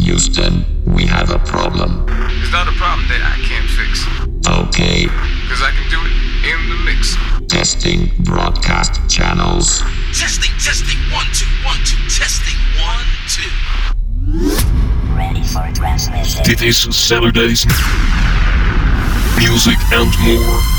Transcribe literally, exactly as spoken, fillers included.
Houston, we have a problem. It's not a problem that I can't fix. Okay. Cause I can do it in the mix. Testing broadcast channels. Testing, testing, one, two, one, two, testing, one, two. Ready for transmission. Dit is Saturdays Music and More.